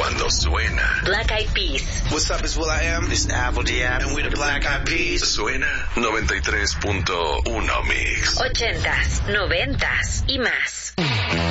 cuando suena. Black Eyed Peas. What's up, it's will.i.am. It's Apple Diab, and we're the Black Eyed Peas. Suena 93.1 Mix. 80s, 90s y más.